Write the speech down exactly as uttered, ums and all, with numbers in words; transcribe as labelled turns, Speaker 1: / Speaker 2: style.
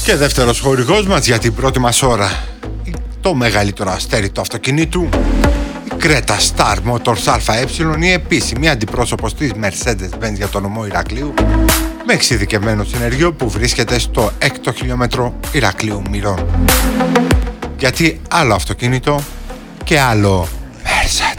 Speaker 1: Και δεύτερος χορηγός μας για την πρώτη μας ώρα, το μεγαλύτερο αστέρι του αυτοκινήτου, η Creta Star Motors ΑΕ, η επίσημη αντιπρόσωπος της Mercedes-Benz για τον νομό Ηρακλείου, με εξειδικευμένο συνεργείο που βρίσκεται στο έκτο χιλιόμετρο Ηρακλείου Μυρών. Γιατί άλλο αυτοκίνητο και άλλο